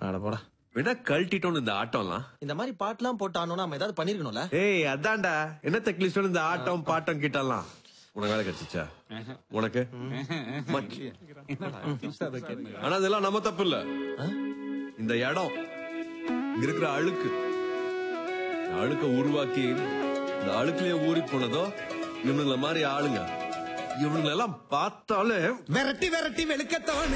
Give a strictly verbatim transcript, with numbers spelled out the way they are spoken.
அட போடா. விட கழட்டிட்டோம் இந்த ஆட்டம்லாம். இந்த மாதிரி பாட்டுலாம் போட்டானோ நம்ம ஏதாவது பண்ணிருக்கணும்ல. ஏய் அதான்டா என்ன தக்லிஸ்டோம் இந்த ஆட்டம் பாட்டம் கிட்டலாம். உனக்கு வேலை கிடைச்சிச்சா? உனக்கு ஆனா இதெல்லாம் நம்ம தப்பு இல்ல. இந்த இடம் இங்க இருக்கிற அழுக்கு அழுக்க உருவாக்கி இந்த அழுக்குலயே ஊறி போனதோ இவனுங்கள மாதிரி ஆளுங்க. இவனுங்களெல்லாம் பார்த்தாலே விரட்டி விரட்டி வெளுக்கத்தோன்னு